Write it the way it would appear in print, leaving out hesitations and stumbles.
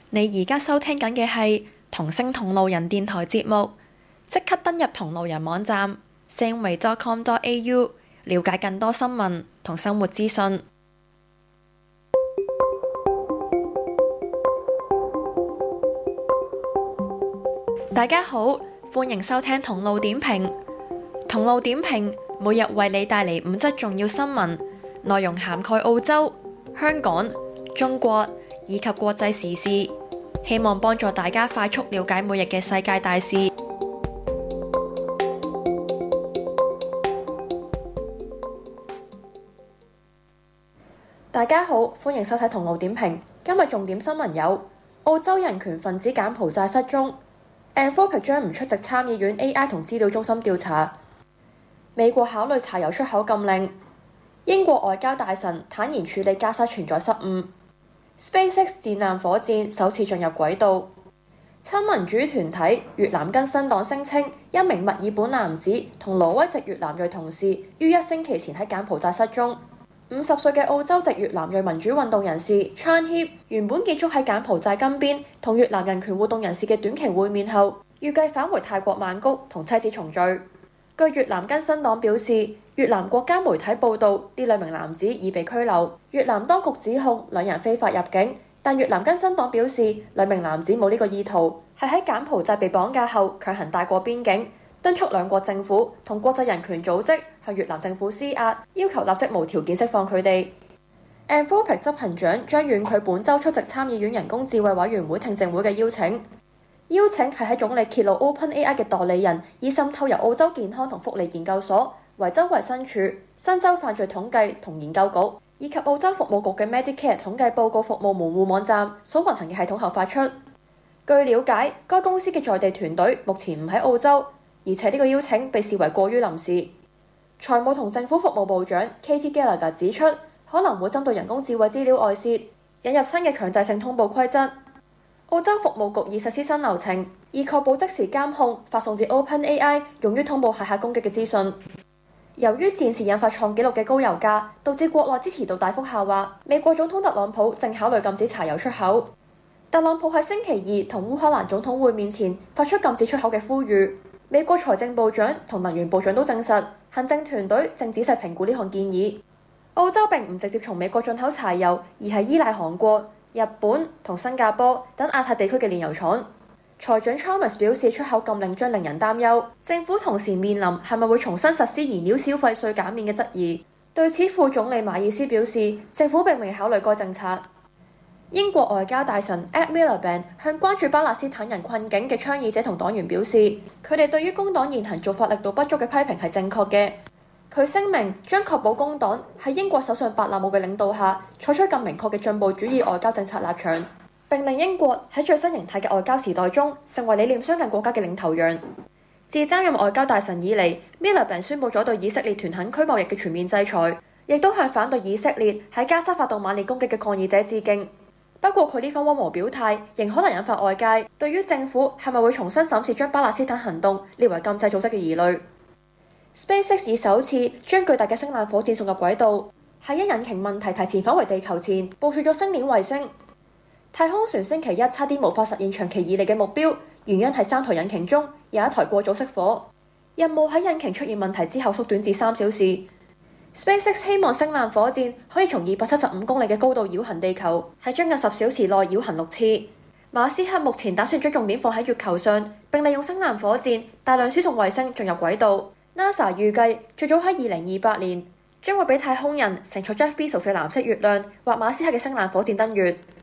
你而家收聽緊嘅係同聲同路人電台節目，即刻登入同路人網站 samway.com.au 了解更多新聞同生活資訊。大家好，歡迎收聽同路點評。同路點評每日為你帶嚟5則重要新聞，內容涵蓋澳洲、香港、中國以及國際時事，希望幫助大家快速了解每日嘅世界大事。大家好，歡迎收睇同路點評。今日重點新聞有：澳洲人權分子柬埔寨失蹤，Anthropic 將唔出席參議院 AI 同資料中心調查；美國考慮柴油出口禁令；英國外交大臣坦言處理加沙存在失誤。SpaceX 戰艦火箭首次進入軌道。親民主團體越南更新黨聲稱，一名墨爾本男子同挪威籍越南裔同事於1星期前喺柬埔寨失蹤。50歲嘅澳洲籍越南裔民主運動人士 Chan Hip 原本結束喺柬埔寨金邊同越南人權活動人士嘅短期會面後，預計返回泰國曼谷同妻子重聚。據越南更新黨表示，越南國家媒體報道，呢兩名男子已被拘留。越南當局指控兩人非法入境，但越南更新黨表示，兩名男子冇呢個意圖，係喺柬埔寨被綁架後強行帶過邊境，敦促兩國政府同國際人權組織向越南政府施壓，要求立即無條件釋放佢哋。Anthropic 執行長將婉拒本週出席參議院人工智慧委員會聽證會嘅邀請。邀請係喺總理揭露 OpenAI 嘅代理人以滲透由澳洲健康同福利研究所、維州衛生署、新州犯罪統計同研究局以及澳洲服務局嘅 Medicare 統計報告服務門戶網站所運行嘅系統後發出。據了解，該公司嘅在地團隊目前唔喺澳洲，而且呢個邀請被視為過於臨時。財務同政府服務部長 Katie Gallagher 指出，可能會針對人工智慧資料外泄，引入新嘅強制性通報規則。澳洲服務局已實施新流程，以確保即時監控發送至 OpenAI 用於通報駭客攻擊嘅資訊。由於戰事引發創紀錄嘅高油價，導致國內支持度大幅下滑，美國總統特朗普正考慮禁止柴油出口。特朗普喺星期二同烏克蘭總統會面前發出禁止出口嘅呼籲。美國財政部長同能源部長都證實，行政團隊正仔細評估呢項建議。澳洲並唔直接從美國進口柴油，而係依賴韓國、日本同新加坡等亞太地區嘅煉油廠。財長 Chalmers 表示，出口禁令將令人擔憂，政府同時面臨係咪會重新實施燃料消費稅減免嘅質疑。對此，副總理馬爾斯表示，政府並未考慮該政策。英國外交大臣 Ed Miliband 向關注巴勒斯坦人困境嘅倡議者同黨員表示，佢哋對於工黨現行做法力度不足嘅批評係正確嘅。佢聲明將確保工黨喺英國首相伯納姆嘅領導下採取更明確嘅進步主義外交政策立場，並令英國喺最新形態嘅外交時代中成為理念相近國家嘅領頭羊。自擔任外交大臣以嚟， Miliband 宣布咗對以色列屯墾區貿易嘅全面制裁，亦都向反對以色列喺加沙發動猛烈攻擊嘅抗議者致敬。不過佢呢番溫和表態，仍可能引發外界對於政府係咪會重新審視將巴勒斯坦行動列為禁制組織嘅疑慮。SpaceX 以首次將巨大嘅星艦火箭送入軌道，喺因引擎問題提前返回地球前部署咗星鏈衛星。太空船星期一差啲無法實現長期以嚟嘅目標，原因係3台引擎中有一台過早熄火。任務喺引擎出現問題之後縮短至3小時。SpaceX 希望星艦火箭可以從275公里嘅高度繞行地球，喺將近10小時內繞行6次。馬斯克目前打算將重點放喺月球上，並利用星艦火箭大量輸送衛星進入軌道。NASA 預計最早喺2028年將會俾太空人乘坐 Jeff Bezos 嘅藍色月亮或馬斯克嘅星艦火箭登月。